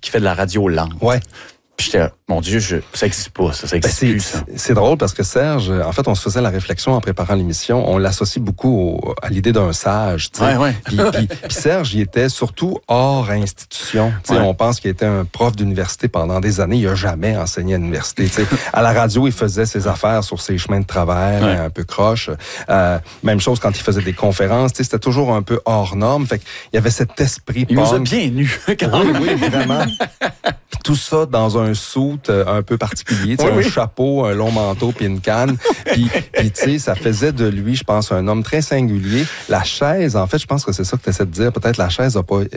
qui fait de la radio langue. Ouais. Puis j'étais, mon Dieu, ça existe pas, ça existe plus, ça. C'est drôle parce que Serge, en fait, on se faisait la réflexion en préparant l'émission, on l'associe beaucoup à l'idée d'un sage, tu sais. Ouais. Puis Serge, il était surtout hors institution. Tu sais, on pense qu'il était un prof d'université pendant des années, il a jamais enseigné à l'université, tu sais. À la radio, il faisait ses affaires sur ses chemins de travers, un peu croche. Même chose quand il faisait des conférences, tu sais, c'était toujours un peu hors norme. Fait qu'il y avait cet esprit Il nous a bien nus, quand même. Oui, vraiment. Tout ça dans un suit un peu particulier, un chapeau, un long manteau puis une canne. Puis tu sais, ça faisait de lui, je pense, un homme très singulier. La chaise, en fait, je pense que c'est ça que tu essaies de dire. Peut-être la chaise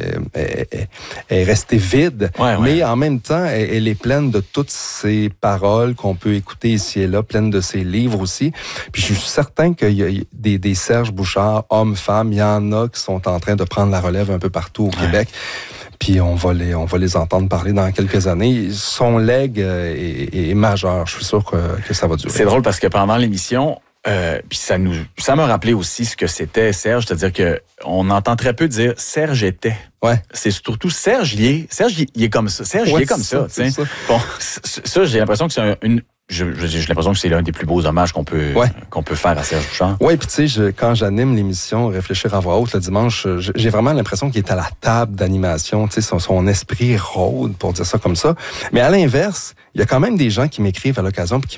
est restée vide, mais en même temps, elle est pleine de toutes ces paroles qu'on peut écouter ici et là, pleine de ses livres aussi. Puis je suis certain qu'il y a des Serge Bouchard, hommes, femmes, il y en a qui sont en train de prendre la relève un peu partout au Québec. Puis on va les entendre parler dans quelques années. Son legs est majeur. Je suis sûr que ça va durer. C'est drôle parce que pendant l'émission, puis ça m'a rappelé aussi ce que c'était Serge, c'est-à-dire que on entend très peu dire Serge était. Ouais. C'est surtout Serge il est comme ça. Serge il est comme ça. Bon, ça j'ai l'impression que c'est j'ai l'impression que c'est l'un des plus beaux hommages qu'on peut faire à Serge Bouchard. Oui, puis tu sais, quand j'anime l'émission Réfléchir à voix haute le dimanche, j'ai vraiment l'impression qu'il est à la table d'animation, tu sais, son esprit rôde, pour dire ça comme ça. Mais à l'inverse, il y a quand même des gens qui m'écrivent à l'occasion puis qui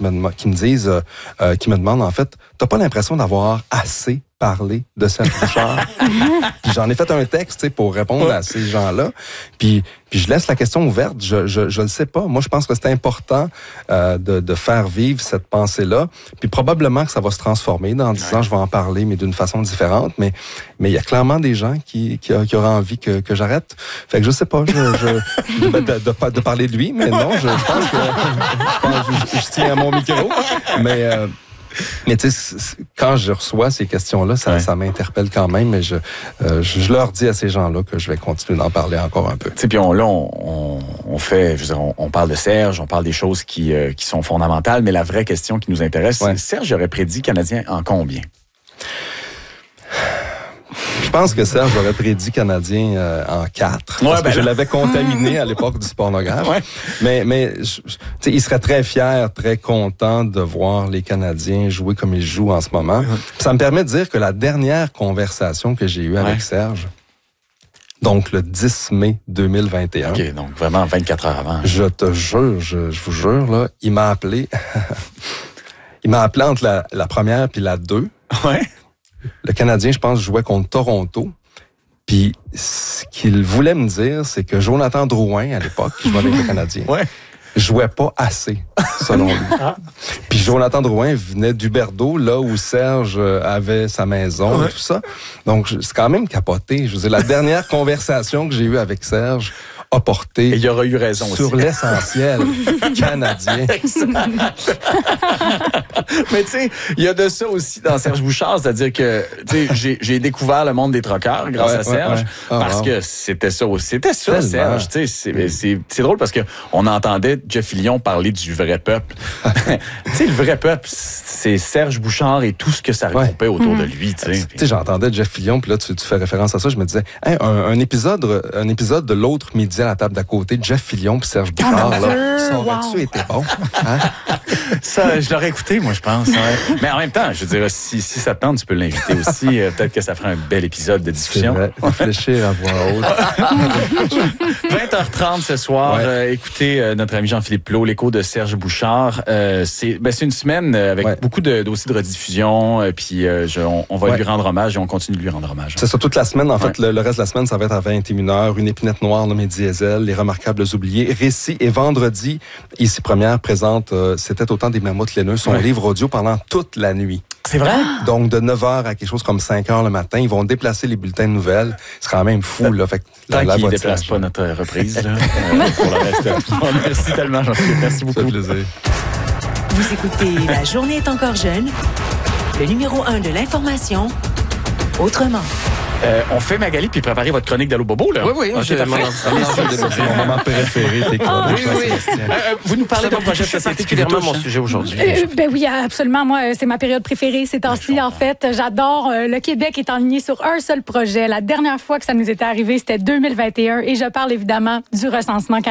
me demandent en fait, t'as pas l'impression d'avoir assez parlé de Serge Bouchard? Puis j'en ai fait un texte, tu sais, pour répondre à ces gens-là. Puis je laisse la question ouverte. Je le sais pas. Moi, je pense que c'est important de faire vivre cette pensée-là. Puis probablement que ça va se transformer. Dans 10 ans, je vais en parler, mais d'une façon différente. Mais il y a clairement des gens qui auraient envie que j'arrête. Fait que je sais pas. De parler de lui, mais non, je pense que je tiens à mon micro. Mais tu sais, quand je reçois ces questions-là, ça m'interpelle quand même, mais je leur dis à ces gens-là que je vais continuer d'en parler encore un peu. Tu sais, puis on fait, je veux dire, on parle de Serge, on parle des choses qui sont fondamentales, mais la vraie question qui nous intéresse, c'est Serge aurait prédit Canadien en combien? Je pense que Serge aurait prédit Canadien en 4. Parce que je l'avais contaminé à l'époque du Spornographe. Mais il serait très fier, très content de voir les Canadiens jouer comme ils jouent en ce moment. Ça me permet de dire que la dernière conversation que j'ai eue avec Serge, donc le 10 mai 2021. OK, donc vraiment 24 heures avant. Je te jure, je vous jure, là, il m'a appelé. Il m'a appelé entre la première puis la 2. Ouais. Le Canadien, je pense, jouait contre Toronto. Puis, ce qu'il voulait me dire, c'est que Jonathan Drouin, à l'époque, qui jouait avec le Canadien, jouait pas assez, selon lui. Puis Jonathan Drouin venait d'Huberdeau, là où Serge avait sa maison et tout ça. Donc, c'est quand même capoté. Je veux dire, la dernière conversation que j'ai eue avec Serge a porté et il aurait eu raison sur aussi. L'essentiel canadien. Mais tu sais, il y a de ça aussi dans Serge Bouchard, c'est-à-dire que j'ai découvert le monde des troqueurs grâce à Serge, parce que c'était ça aussi. C'était ça, tellement. Serge. C'est drôle parce que on entendait Jeff Fillion parler du vrai peuple. Tu sais, le vrai peuple, c'est Serge Bouchard et tout ce que ça regroupait autour de lui. Tu sais, j'entendais Jeff Fillion, puis là, tu fais référence à ça, je me disais, hey, un épisode de l'autre midi à la table d'à côté, Jeff Fillion puis Serge Bouchard, ça aurait-tu été bon? Hein? Ça, je l'aurais écouté, moi, je pense. Ouais. Mais en même temps, je veux dire, si ça te tente, tu peux l'inviter aussi. Peut-être que ça ferait un bel épisode de discussion. C'est vrai. Réfléchir à voix haute. 20h30 ce soir, écoutez notre ami Jean-Philippe Plot, l'écho de Serge Bouchard. C'est une semaine avec beaucoup aussi de rediffusion, puis on va lui rendre hommage et on continue de lui rendre hommage. C'est ça, toute la semaine. En fait, le reste de la semaine, ça va être à 21h, une épinette noire nommée Diesel, Les Remarquables oubliés, Récits. Et vendredi, Ici Première présente C'était autant des mammouths laineux, son livre audio pendant toute la nuit. C'est vrai? Donc, de 9h à quelque chose comme 5h le matin, ils vont déplacer les bulletins de nouvelles. C'est quand même fou, là. Fait que tant qu'ils ne déplacent pas notre reprise, là, pour le reste. Merci tellement, Jean-Philippe. Merci beaucoup. Ça fait plaisir. Vous écoutez La journée est encore jeune, le numéro 1 de l'information, autrement. On fait Magali puis préparer votre chronique d'Allô Bobo, là. Oui, c'est mon moment préféré, tes chroniques. Vous nous parlez de projet de société particulièrement mon sujet aujourd'hui. Ben oui, absolument. Moi, c'est ma période préférée ces temps-ci. En fait, j'adore. Le Québec est enligné sur un seul projet. La dernière fois que ça nous était arrivé, c'était 2021. Et je parle évidemment du recensement canadien.